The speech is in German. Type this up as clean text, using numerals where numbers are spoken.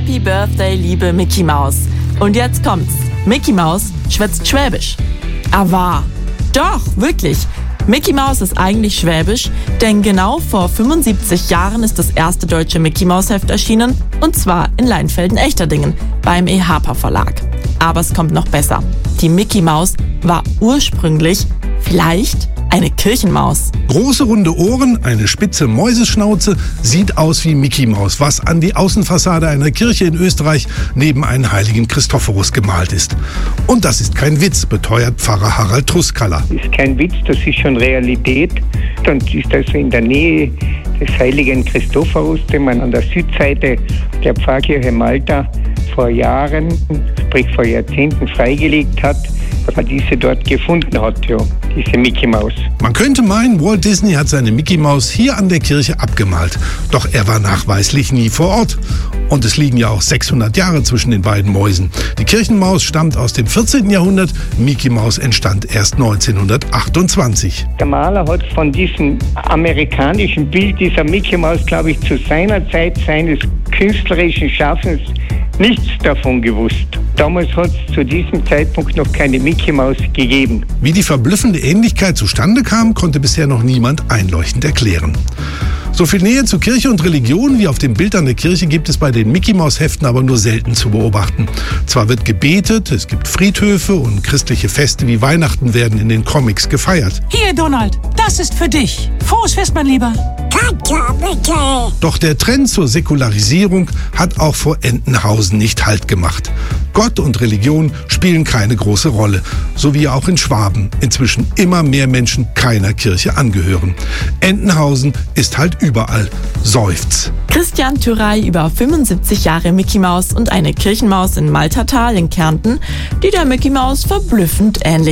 Happy Birthday, liebe Mickey Maus. Und jetzt kommt's. Mickey Maus schwätzt Schwäbisch. Aber doch, wirklich. Mickey Maus ist eigentlich schwäbisch, denn genau vor 75 Jahren ist das erste deutsche Mickey Maus Heft erschienen, und zwar in Leinfelden-Echterdingen beim EHPA Verlag. Aber es kommt noch besser. Die Mickey Maus war ursprünglich vielleicht eine Kirchenmaus. Große runde Ohren, eine spitze Mäuseschnauze, sieht aus wie Mickey Maus, was an die Außenfassade einer Kirche in Österreich neben einem heiligen Christophorus gemalt ist. Und das ist kein Witz, beteuert Pfarrer Harald Truskaller. Das ist kein Witz, das ist schon Realität. Und ist also in der Nähe des heiligen Christophorus, den man an der Südseite der Pfarrkirche Malta vor Jahren, sprich vor Jahrzehnten freigelegt hat, dass man diese dort gefunden hat, ja, diese Mickey Maus. Man könnte meinen, Walt Disney hat seine Mickey Maus hier an der Kirche abgemalt. Doch er war nachweislich nie vor Ort. Und es liegen ja auch 600 Jahre zwischen den beiden Mäusen. Die Kirchenmaus stammt aus dem 14. Jahrhundert, Mickey Maus entstand erst 1928. Der Maler hat von diesem amerikanischen Bild dieser Mickey Maus, glaube ich, zu seiner Zeit seines künstlerischen Schaffens nichts davon gewusst. Damals hat es zu diesem Zeitpunkt noch keine Mickey Maus gegeben. Wie die verblüffende Ähnlichkeit zustande kam, konnte bisher noch niemand einleuchtend erklären. So viel Nähe zu Kirche und Religion wie auf dem Bild an der Kirche gibt es bei den Mickey-Maus-Heften aber nur selten zu beobachten. Zwar wird gebetet, es gibt Friedhöfe und christliche Feste wie Weihnachten werden in den Comics gefeiert. Hier, Donald, das ist für dich. Frohes Fest, mein Lieber. Doch der Trend zur Säkularisierung hat auch vor Entenhausen nicht Halt gemacht. Gott und Religion spielen keine große Rolle, so wie auch in Schwaben inzwischen immer mehr Menschen keiner Kirche angehören. Entenhausen ist halt überall. Seufz. Christian Thürey über 75 Jahre Mickey Maus und eine Kirchenmaus in Maltertal in Kärnten, die der Mickey Maus verblüffend ähnlich